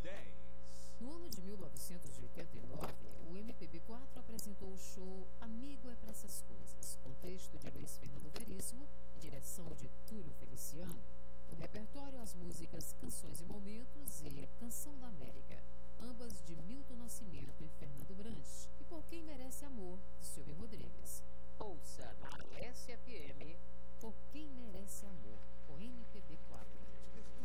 10. No ano de 1989, o MPB4 apresentou o show Amigo é pra essas coisas, com texto de Luiz Fernando Veríssimo e direção de Túlio Feliciano. No repertório, as músicas Canções e Momentos e Canção da